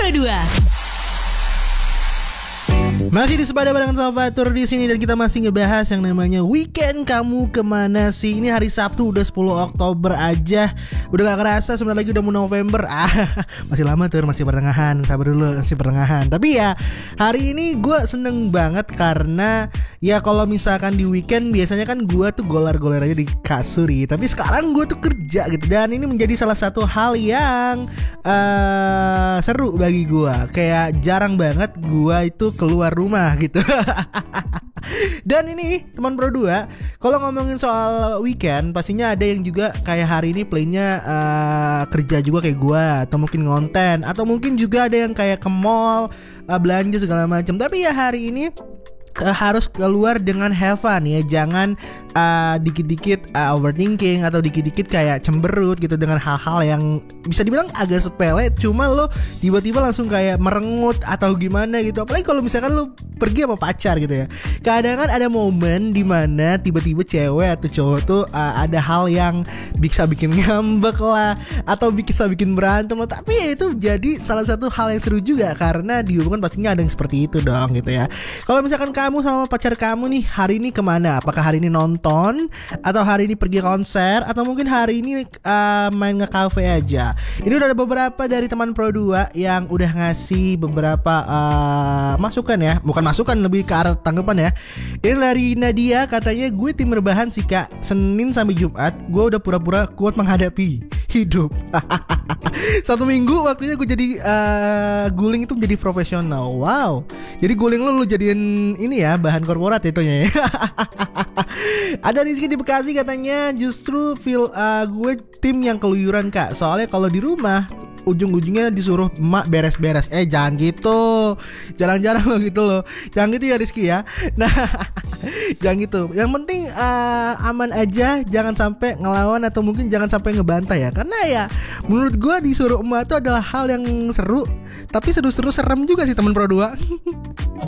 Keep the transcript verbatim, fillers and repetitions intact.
Pro dua. Masih di Sepada Barengan sama Fatur di sini dan kita masih ngebahas yang namanya weekend kamu kemana sih? Ini hari Sabtu udah sepuluh Oktober aja. Udah gak kerasa sebentar lagi udah mau November. Ah, masih lama tuh, masih pertengahan. Sabar dulu, masih pertengahan. Tapi ya hari ini gue seneng banget karena ya kalau misalkan di weekend biasanya kan gue tuh golar-golar aja di kasur ya. Tapi sekarang gue tuh kerja gitu. Dan ini menjadi salah satu hal yang uh, seru bagi gue. Kayak jarang banget gue itu keluar rumah gitu. Dan ini teman Pro dua, kalau ngomongin soal weekend pastinya ada yang juga kayak hari ini playnya uh, kerja juga kayak gua, atau mungkin ngonten, atau mungkin juga ada yang kayak ke mall, uh, belanja segala macam. Tapi ya hari ini Uh, harus keluar dengan have fun ya. Jangan uh, dikit-dikit uh, overthinking atau dikit-dikit kayak cemberut gitu dengan hal-hal yang bisa dibilang agak sepele, cuma lo tiba-tiba langsung kayak merengut atau gimana gitu. Apalagi kalau misalkan lo pergi sama pacar gitu ya. Kadang kan ada momen dimana tiba-tiba cewek atau cowok tuh uh, ada hal yang bisa bikin ngambek lah, atau bisa bikin berantem lah. Tapi ya itu jadi salah satu hal yang seru juga, karena di hubungan pastinya ada yang seperti itu dong gitu ya. Kalau misalkan kamu sama pacar kamu nih hari ini kemana? Apakah hari ini nonton, atau hari ini pergi konser, atau mungkin hari ini uh, main nge-cafe aja? Ini udah ada beberapa dari teman Pro dua yang udah ngasih beberapa uh, masukan ya. Bukan masukan, lebih ke arah tanggapan ya. Ini dari Nadia, katanya gue tim rebahan sih kak. Senin sampai Jumat gue udah pura-pura kuat menghadapi hidup. Satu minggu waktunya gue jadi uh, guling itu jadi profesional. Wow. Jadi guling lu lu jadiin ini ya, bahan korporat itunya ya. Ada Rizky di Bekasi, katanya justru feel uh, gue tim yang keluyuran kak. Soalnya kalau di rumah ujung-ujungnya disuruh emak beres-beres. Eh jangan gitu, jarang-jarang lo gitu loh. Jangan gitu ya Rizky ya. Nah jangan gitu. Yang penting uh, aman aja, jangan sampai ngelawan atau mungkin jangan sampai ngebantah ya. Karena ya menurut gue disuruh emak itu adalah hal yang seru, tapi seru-seru serem juga sih teman Pro dua.